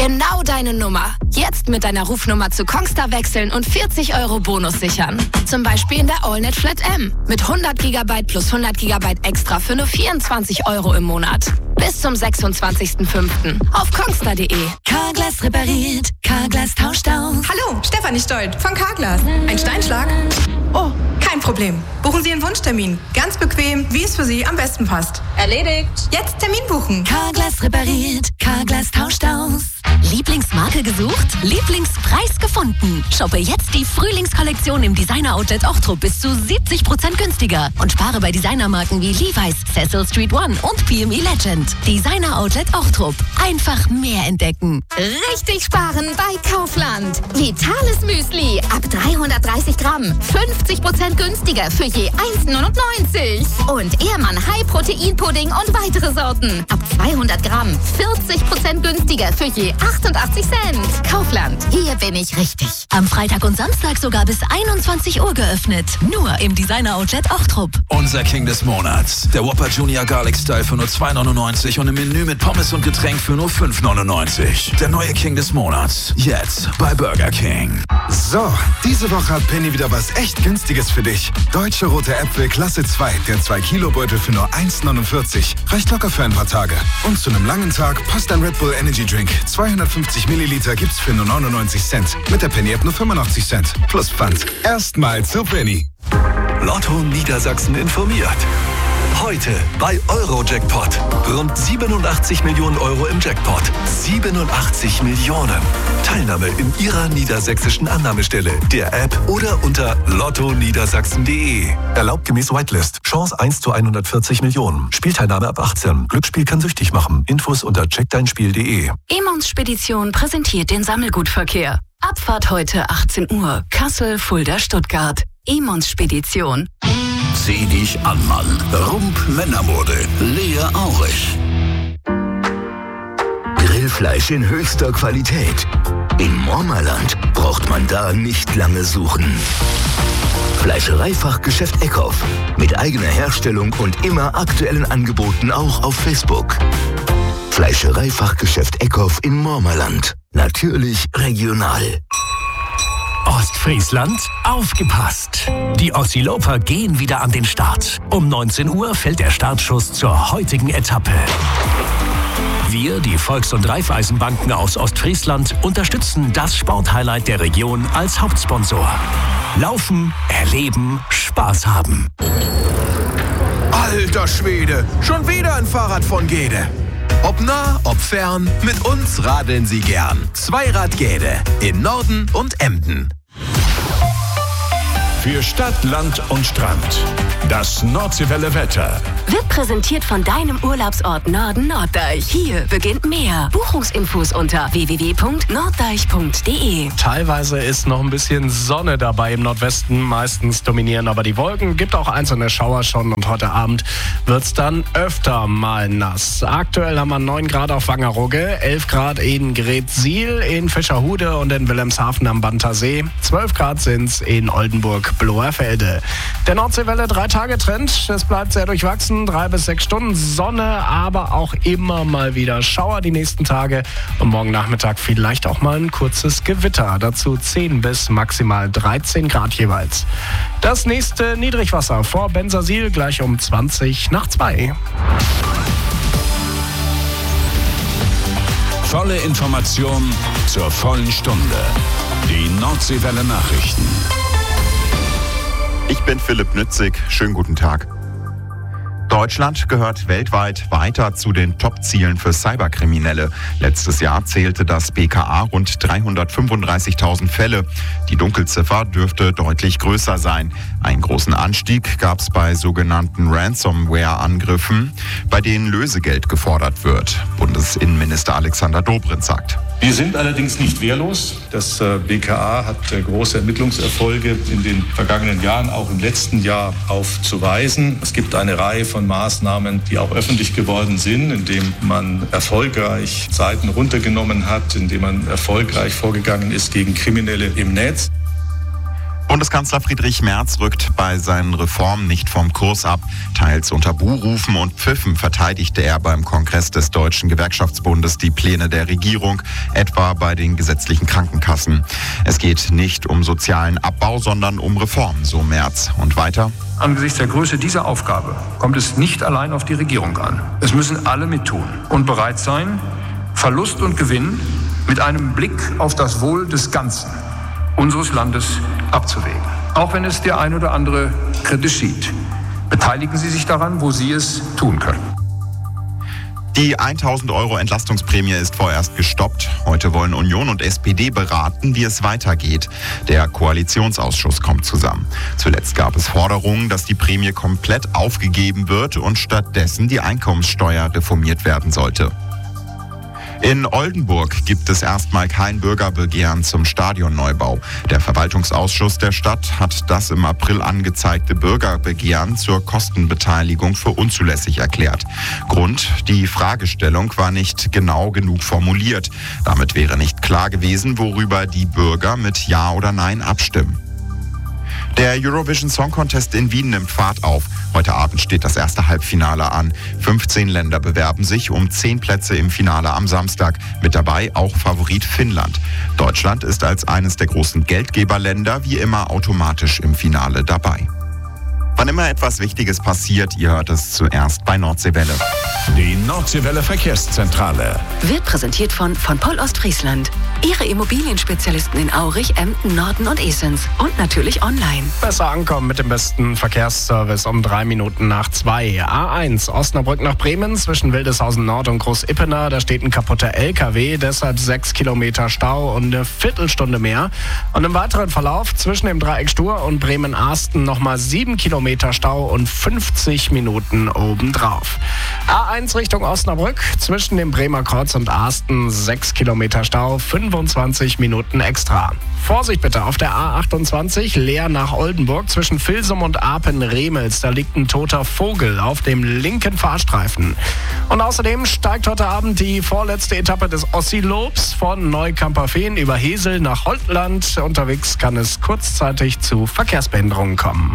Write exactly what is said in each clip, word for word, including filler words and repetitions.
Genau deine Nummer. Jetzt mit deiner Rufnummer zu Kongstar wechseln und vierzig Euro Bonus sichern. Zum Beispiel in der AllNet Flat M. Mit hundert Gigabyte plus hundert Gigabyte extra für nur vierundzwanzig Euro im Monat. Bis zum sechsundzwanzigsten fünften auf kongstar punkt de. Carglass repariert, Carglass tauscht aus. Hallo, Stefanie Stolt von Carglass. Ein Steinschlag? Oh, kein Problem. Buchen Sie Ihren Wunschtermin. Ganz bequem, wie es für Sie am besten passt. Erledigt. Jetzt Termin buchen. Carglass repariert, Carglass tauscht aus. Lieblingsmarke gesucht? Lieblingspreis gefunden. Shoppe jetzt die Frühlingskollektion im Designer-Outlet Ochtrup bis zu siebzig Prozent günstiger und spare bei Designermarken wie Levi's, Cecil Street One und P M E Legend. Designer-Outlet Ochtrup. Einfach mehr entdecken. Richtig sparen bei Kaufland. Vitales Müsli ab dreihundertdreißig Gramm. fünfzig Prozent günstiger für je eins neunundneunzig. Und Ehrmann High Protein Pudding und weitere Sorten. Ab zweihundert Gramm. vierzig Prozent günstiger für je achtundachtzig Cent. Kaufland. Hier bin ich richtig. Am Freitag und Samstag sogar bis einundzwanzig Uhr geöffnet. Nur im Designer-Outlet Ochtrup. Unser King des Monats. Der Whopper Junior Garlic Style für nur zwei neunundneunzig und im Menü mit Pommes und Getränk für nur fünf neunundneunzig. Der neue King des Monats. Jetzt bei Burger King. So, diese Woche hat Penny wieder was echt Günstiges für dich. Deutsche rote Äpfel Klasse zwei, der zwei Kilo Beutel für nur eins neunundvierzig. Reicht locker für ein paar Tage. Und zu einem langen Tag passt ein Red Bull Energy Drink. zweihundertfünfzig Milliliter gibt's für nur neunundneunzig Cent. Mit der Penny App nur fünfundachtzig Cent. Plus Pfand. Erstmal zu Penny. Lotto Niedersachsen informiert. Heute bei Eurojackpot. Rund siebenundachtzig Millionen Euro im Jackpot. siebenundachtzig Millionen. Teilnahme in Ihrer niedersächsischen Annahmestelle, der App oder unter lotto niedersachsen punkt de. Erlaubt gemäß Whitelist. Chance eins zu hundertvierzig Millionen. Spielteilnahme ab achtzehn. Glücksspiel kann süchtig machen. Infos unter check dein spiel punkt de. Emons Spedition präsentiert den Sammelgutverkehr. Abfahrt heute achtzehn Uhr. Kassel, Fulda, Stuttgart. Emons Spedition. Zieh dich an, Mann. Rump Männermode. Lea Aurich. Grillfleisch in höchster Qualität. In Mormerland braucht man da nicht lange suchen. Fleischereifachgeschäft Eckhoff. Mit eigener Herstellung und immer aktuellen Angeboten auch auf Facebook. Fleischereifachgeschäft Eckhoff in Mormerland. Natürlich regional. Ostfriesland, aufgepasst! Die Ossiloper gehen wieder an den Start. Um neunzehn Uhr fällt der Startschuss zur heutigen Etappe. Wir, die Volks- und Raiffeisenbanken aus Ostfriesland, unterstützen das Sporthighlight der Region als Hauptsponsor. Laufen, erleben, Spaß haben. Alter Schwede, schon wieder ein Fahrrad von Gede. Ob nah, ob fern, mit uns radeln Sie gern. Zweirad Gede in Norden und Emden. Für Stadt, Land und Strand. Das Nordseewelle Wetter. Wird präsentiert von deinem Urlaubsort Norden Norddeich. Hier beginnt mehr. Buchungsinfos unter w w w punkt norddeich punkt de. Teilweise ist noch ein bisschen Sonne dabei im Nordwesten. Meistens dominieren aber die Wolken. Gibt auch einzelne Schauer schon und heute Abend wird es dann öfter mal nass. Aktuell haben wir neun Grad auf Wangerooge, elf Grad in Greetsiel, in Fischerhude und in Wilhelmshaven am Bantersee. zwölf Grad sind es in Oldenburg-Bloerfelde. Der Nordseewelle drei Tage Trend. Es bleibt sehr durchwachsen. Drei bis sechs Stunden Sonne, aber auch immer mal wieder Schauer die nächsten Tage. Und morgen Nachmittag vielleicht auch mal ein kurzes Gewitter. Dazu zehn bis maximal dreizehn Grad jeweils. Das nächste Niedrigwasser vor Bensersiel gleich um zwanzig nach zwei. Volle Information zur vollen Stunde. Die Nordseewelle Nachrichten. Ich bin Philipp Nützig. Schönen guten Tag. Deutschland gehört weltweit weiter zu den Top-Zielen für Cyberkriminelle. Letztes Jahr zählte das B K A rund dreihundertfünfunddreißigtausend Fälle. Die Dunkelziffer dürfte deutlich größer sein. Einen großen Anstieg gab es bei sogenannten Ransomware-Angriffen, bei denen Lösegeld gefordert wird. Bundesinnenminister Alexander Dobrindt sagt: Wir sind allerdings nicht wehrlos. Das B K A hat große Ermittlungserfolge in den vergangenen Jahren, auch im letzten Jahr aufzuweisen. Es gibt eine Reihe von Maßnahmen, die auch öffentlich geworden sind, indem man erfolgreich Seiten runtergenommen hat, indem man erfolgreich vorgegangen ist gegen Kriminelle im Netz. Bundeskanzler Friedrich Merz rückt bei seinen Reformen nicht vom Kurs ab. Teils unter Buhrufen und Pfiffen verteidigte er beim Kongress des Deutschen Gewerkschaftsbundes die Pläne der Regierung, etwa bei den gesetzlichen Krankenkassen. Es geht nicht um sozialen Abbau, sondern um Reformen, so Merz. Und weiter: Angesichts der Größe dieser Aufgabe kommt es nicht allein auf die Regierung an. Es müssen alle mittun und bereit sein, Verlust und Gewinn mit einem Blick auf das Wohl des Ganzen unseres Landes abzuwägen. Auch wenn es der ein oder andere kritisch sieht. Beteiligen Sie sich daran, wo Sie es tun können. Die tausend Euro Entlastungsprämie ist vorerst gestoppt. Heute wollen Union und S P D beraten, wie es weitergeht. Der Koalitionsausschuss kommt zusammen. Zuletzt gab es Forderungen, dass die Prämie komplett aufgegeben wird und stattdessen die Einkommenssteuer reformiert werden sollte. In Oldenburg gibt es erstmal kein Bürgerbegehren zum Stadionneubau. Der Verwaltungsausschuss der Stadt hat das im April angezeigte Bürgerbegehren zur Kostenbeteiligung für unzulässig erklärt. Grund: die Fragestellung war nicht genau genug formuliert. Damit wäre nicht klar gewesen, worüber die Bürger mit Ja oder Nein abstimmen. Der Eurovision Song Contest in Wien nimmt Fahrt auf. Heute Abend steht das erste Halbfinale an. fünfzehn Länder bewerben sich um zehn Plätze im Finale am Samstag. Mit dabei auch Favorit Finnland. Deutschland ist als eines der großen Geldgeberländer wie immer automatisch im Finale dabei. Wann immer etwas Wichtiges passiert, ihr hört es zuerst bei Nordseewelle. Die Nordseewelle Verkehrszentrale Wird präsentiert von von Poll Ostfriesland. Ihre Immobilienspezialisten in Aurich, Emden, Norden und Esens. Und natürlich online. Besser ankommen mit dem besten Verkehrsservice um drei Minuten nach zwei. A eins Osnabrück nach Bremen zwischen Wildeshausen Nord und Groß-Ippener. Da steht ein kaputter L K W, deshalb sechs Kilometer Stau und eine Viertelstunde mehr. Und im weiteren Verlauf zwischen dem Dreieck Stur und Bremen-Arsten nochmal sieben Kilometer Stau und fünfzig Minuten obendrauf. A eins Richtung Osnabrück zwischen dem Bremer Kreuz und Arsten sechs Kilometer Stau, fünfundzwanzig Minuten extra. Vorsicht bitte auf der A achtundzwanzig Leer nach Oldenburg zwischen Vilsum und Apen-Remels. Da liegt ein toter Vogel auf dem linken Fahrstreifen. Und außerdem steigt heute Abend die vorletzte Etappe des Ossi-Lobs von Neukamperfehn über Hesel nach Holtland. Unterwegs kann es kurzzeitig zu Verkehrsbehinderungen kommen.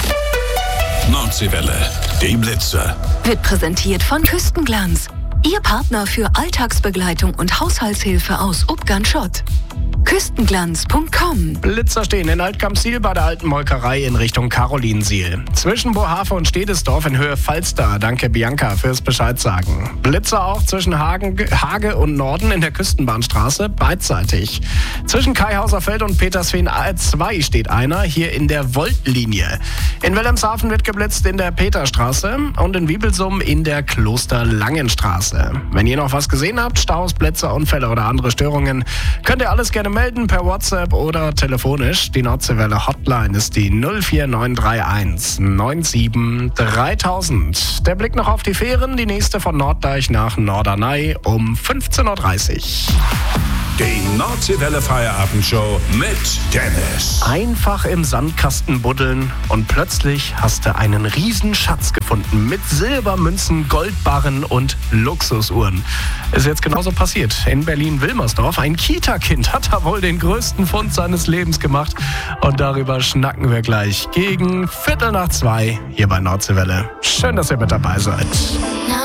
Nordseewelle, die Blitzer. Wird präsentiert von Küstenglanz. Ihr Partner für Alltagsbegleitung und Haushaltshilfe aus Ubgan-Schott. Küstenglanz punkt com. Blitzer stehen in Altkampsiel bei der alten Molkerei in Richtung Karolinsiel. Zwischen Bohafe und Stedesdorf in Höhe Falster. Danke Bianca fürs Bescheid sagen. Blitzer auch zwischen Hagen, Hage und Norden in der Küstenbahnstraße beidseitig. Zwischen Kaihauserfeld und Petersfehn A zwei steht einer, hier in der Voltlinie. In Wilhelmshaven wird geblitzt in der Peterstraße und in Wiebelsum in der Klosterlangenstraße. Wenn ihr noch was gesehen habt, Staus, Blitzer, Unfälle oder andere Störungen, könnt ihr alles gerne melden per WhatsApp oder telefonisch. Die Nordseewelle Hotline ist die null vier neun drei eins neun sieben dreitausend. Der Blick noch auf die Fähren, die nächste von Norddeich nach Norderney um fünfzehn Uhr dreißig. Die Nordseewelle Feierabendshow mit Dennis. Einfach im Sandkasten buddeln und plötzlich hast du einen Riesenschatz gefunden mit Silbermünzen, Goldbarren und Luxusuhren. Ist jetzt genauso passiert. In Berlin-Wilmersdorf. Ein Kita-Kind hat da wohl den größten Fund seines Lebens gemacht. Und darüber schnacken wir gleich gegen Viertel nach zwei hier bei Nordseewelle. Schön, dass ihr mit dabei seid.